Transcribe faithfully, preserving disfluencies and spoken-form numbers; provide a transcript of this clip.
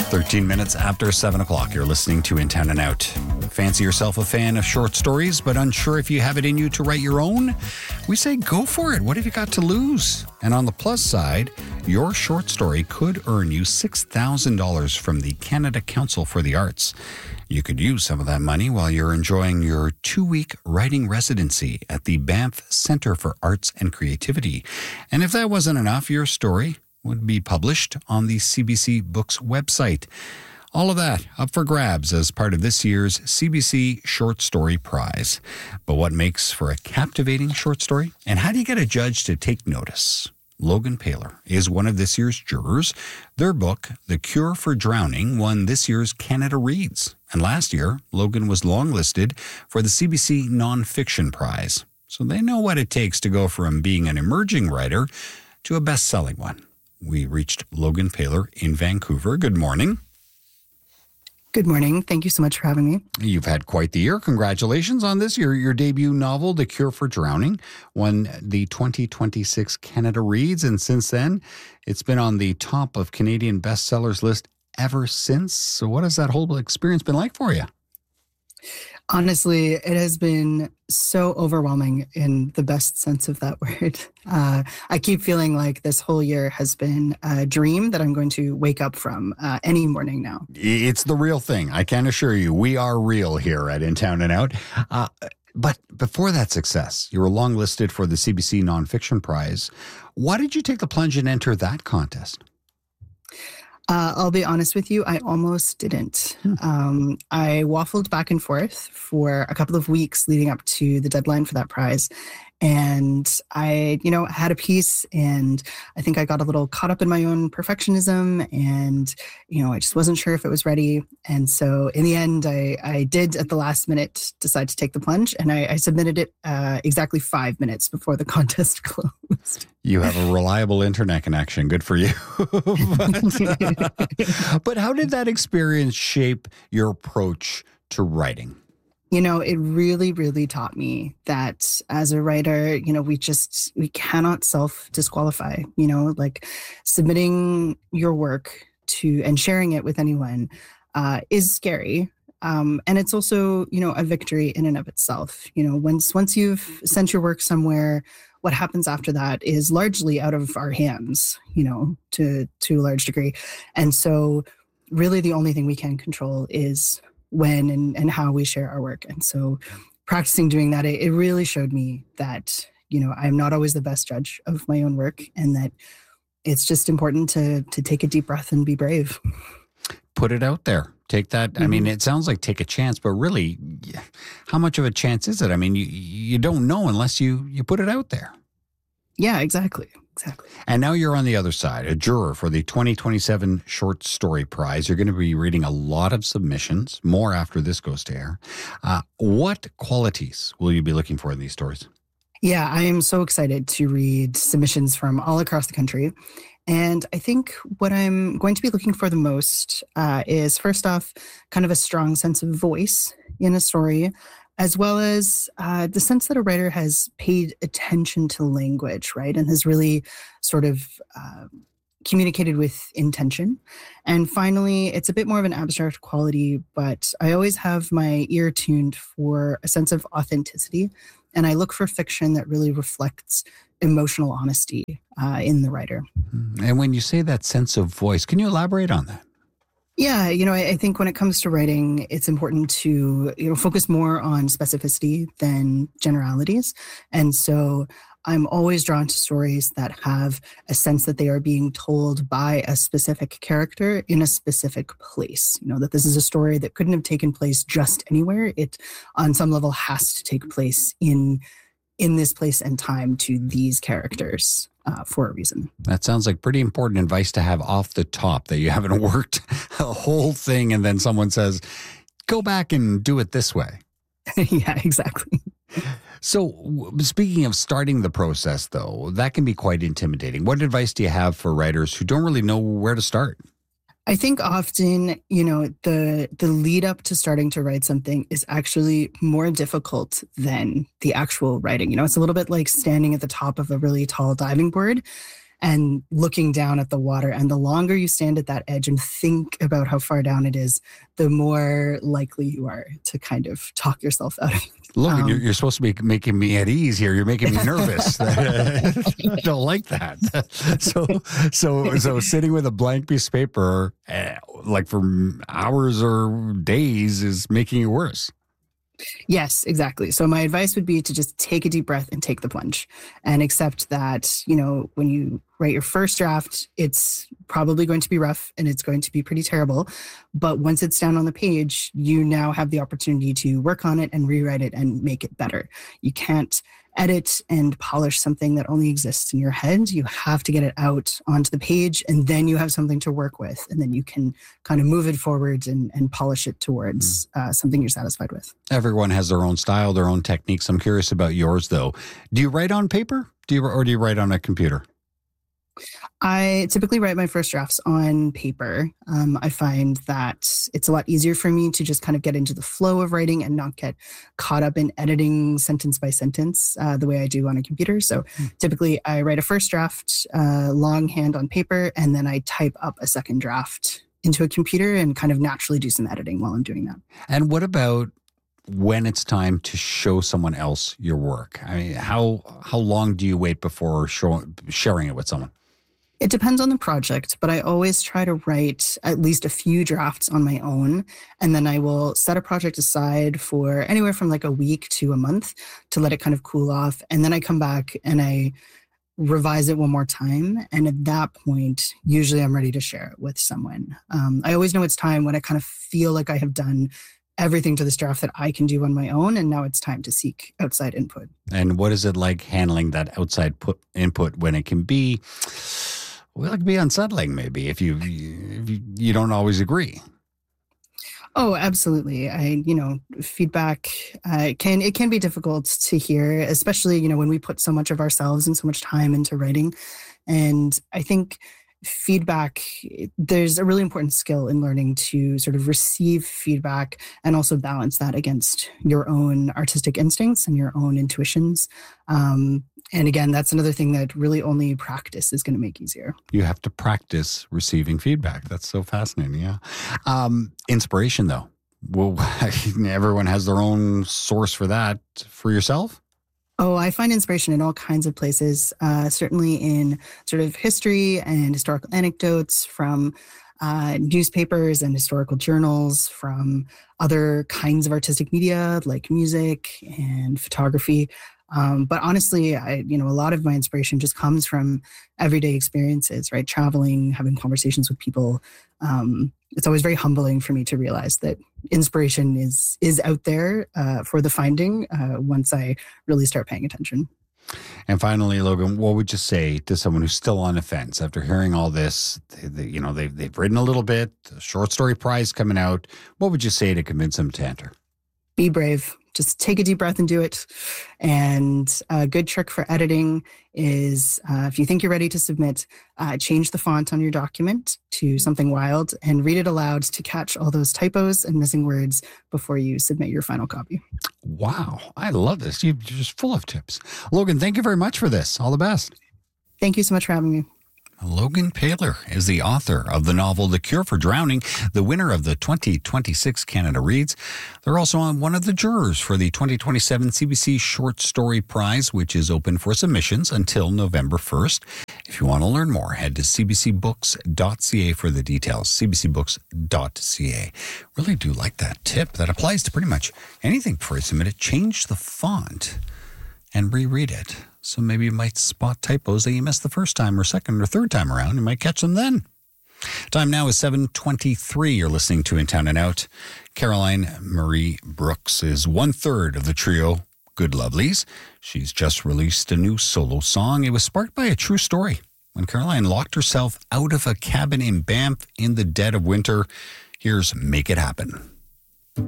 thirteen minutes after seven o'clock, you're listening to In Town and Out. Fancy yourself a fan of short stories, but unsure if you have it in you to write your own? We say go for it. What have you got to lose? And on the plus side, your short story could earn you six thousand dollars from the Canada Council for the Arts. You could use some of that money while you're enjoying your two-week writing residency at the Banff Centre for Arts and Creativity. And if that wasn't enough, your story would be published on the C B C Books website. All of that up for grabs as part of this year's C B C Short Story Prize. But what makes for a captivating short story? And how do you get a judge to take notice? Logan Paylor is one of this year's jurors. Their book, The Cure for Drowning, won this year's Canada Reads. And last year, Logan was longlisted for the C B C Nonfiction Prize. So they know what it takes to go from being an emerging writer to a best-selling one. We reached Logan Paylor in Vancouver. Good morning. Good morning. Thank you so much for having me. You've had quite the year. Congratulations on this. Your, your debut novel, The Cure for Drowning, won the twenty twenty-six Canada Reads. And since then, it's been on the top of Canadian bestsellers list ever since. So what has that whole experience been like for you? Honestly, it has been so overwhelming in the best sense of that word. Uh, I keep feeling like this whole year has been a dream that I'm going to wake up from uh, any morning now. It's the real thing. I can assure you, we are real here at In Town and Out. Uh, but before that success, you were longlisted for the C B C Nonfiction Prize. Why did you take the plunge and enter that contest? Uh, I'll be honest with you, I almost didn't. Hmm. Um, I waffled back and forth for a couple of weeks leading up to the deadline for that prize. And I, you know, had a piece and I think I got a little caught up in my own perfectionism and, you know, I just wasn't sure if it was ready. And so in the end, I, I did at the last minute decide to take the plunge and I, I submitted it uh, exactly five minutes before the contest closed. You have a reliable internet connection. Good for you. but, but how did that experience shape your approach to writing? You know, it really, really taught me that as a writer, you know, we just, we cannot self-disqualify, you know, like submitting your work to and sharing it with anyone uh, is scary. Um, and it's also, you know, a victory in and of itself. You know, once once you've sent your work somewhere, what happens after that is largely out of our hands, you know, to, to a large degree. And so really the only thing we can control is when and, and how we share our work. And so practicing doing that, it, it really showed me that, you know, I'm not always the best judge of my own work and that it's just important to to take a deep breath and be brave. Put it out there. Take that. Mm-hmm. I mean, it sounds like take a chance, but really, how much of a chance is it? I mean, you you don't know unless you, you put it out there. Yeah, exactly. Exactly. And now you're on the other side, a juror for the twenty twenty-seven Short Story Prize. You're going to be reading a lot of submissions, more after this goes to air. Uh, what qualities will you be looking for in these stories? Yeah, I am so excited to read submissions from all across the country. And I think what I'm going to be looking for the most uh, is, first off, kind of a strong sense of voice in a story, as well as uh, the sense that a writer has paid attention to language, right? And has really sort of uh, communicated with intention. And finally, it's a bit more of an abstract quality, but I always have my ear tuned for a sense of authenticity. And I look for fiction that really reflects emotional honesty uh, in the writer. And when you say that sense of voice, can you elaborate on that? Yeah, you know, I, I think when it comes to writing, it's important to, you know, focus more on specificity than generalities. And so I'm always drawn to stories that have a sense that they are being told by a specific character in a specific place. You know, that this is a story that couldn't have taken place just anywhere. It, on some level, has to take place in in this place and time to these characters uh, for a reason. That sounds like pretty important advice to have off the top, that you haven't worked a whole thing and then someone says, go back and do it this way. Yeah, exactly. So speaking of starting the process, though, that can be quite intimidating. What advice do you have for writers who don't really know where to start? I think often, you know, the the lead up to starting to write something is actually more difficult than the actual writing. You know, it's a little bit like standing at the top of a really tall diving board. and looking down at the water. And the longer you stand at that edge and think about how far down it is, the more likely you are to kind of talk yourself out of it. Look, Um, you're, you're supposed to be making me at ease here. You're making me nervous. I don't like that. So, so, so sitting with a blank piece of paper, uh, like for hours or days, is making it worse. Yes, exactly. So my advice would be to just take a deep breath and take the plunge and accept that, you know, when you write your first draft, it's probably going to be rough and it's going to be pretty terrible. But once it's down on the page, you now have the opportunity to work on it and rewrite it and make it better. You can't edit and polish something that only exists in your head. You have to get it out onto the page, and then you have something to work with, and then you can kind of move it forward and, and polish it towards uh, something you're satisfied with. Everyone has their own style, their own techniques. I'm curious about yours, though. Do you write on paper? Do you, or do you write on a computer? I typically write my first drafts on paper. Um, I find that it's a lot easier for me to just kind of get into the flow of writing and not get caught up in editing sentence by sentence uh, the way I do on a computer. So mm. typically I write a first draft uh, longhand on paper, and then I type up a second draft into a computer and kind of naturally do some editing while I'm doing that. And what about when it's time to show someone else your work? I mean, how how long do you wait before show, sharing it with someone? It depends on the project, but I always try to write at least a few drafts on my own, and then I will set a project aside for anywhere from like a week to a month to let it kind of cool off. And then I come back and I revise it one more time. And at that point, usually I'm ready to share it with someone. Um, I always know it's time when I kind of feel like I have done everything to this draft that I can do on my own, and now it's time to seek outside input. And what is it like handling that outside put input when it can be... Well, it can be unsettling, maybe, if you, if you you don't always agree. Oh, absolutely. I, you know, feedback uh, can it can be difficult to hear, especially, you know, when we put so much of ourselves and so much time into writing. And I think feedback, there's a really important skill in learning to sort of receive feedback and also balance that against your own artistic instincts and your own intuitions. Um, and again, that's another thing that really only practice is going to make easier. You have to practice receiving feedback. That's so fascinating. Yeah. Um, inspiration, though. Well, everyone has their own source for that. For yourself? Oh, I find inspiration in all kinds of places, uh, certainly in sort of history and historical anecdotes from uh, newspapers and historical journals, from other kinds of artistic media like music and photography. Um, but honestly, I, you know, a lot of my inspiration just comes from everyday experiences, right? Traveling, having conversations with people. Um, it's always very humbling for me to realize that inspiration is is out there uh, for the finding uh, once I really start paying attention. And finally, Logan, what would you say to someone who's still on the fence after hearing all this? They, they, you know, they've, they've written a little bit, a short story prize coming out. What would you say to convince them to enter? Be brave. Just take a deep breath and do it. And a good trick for editing is uh, if you think you're ready to submit, uh, change the font on your document to something wild and read it aloud to catch all those typos and missing words before you submit your final copy. Wow. I love this. You're just full of tips. Logan, thank you very much for this. All the best. Thank you so much for having me. Logan Paylor is the author of the novel The Cure for Drowning, the winner of the twenty twenty-six Canada Reads. They're also on one of the jurors for the twenty twenty-seven C B C Short Story Prize, which is open for submissions until November first. If you want to learn more, head to c b c books dot c a for the details, c b c books dot c a. Really do like that tip. That applies to pretty much anything before you submit it. Change the font and reread it. So maybe you might spot typos that you missed the first time or second or third time around. You might catch them then. Time now is seven twenty-three. You're listening to In Town and Out. Caroline Marie Brooks is one third of the trio Good Lovelies. She's just released a new solo song. It was sparked by a true story when Caroline locked herself out of a cabin in Banff in the dead of winter. Here's Make It Happen.